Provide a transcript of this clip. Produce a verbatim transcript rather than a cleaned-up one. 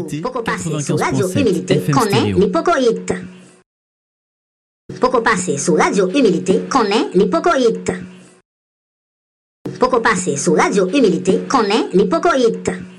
Humilité, Poco passer quatre-vingt-quinze sur Radio point sept Humilité, F M connaît stéréo. les Poco Hits. Poco passer sur Radio Humilité, connaît les Poco Hits. Poco passer sur Radio Humilité, connaît les Poco Hits.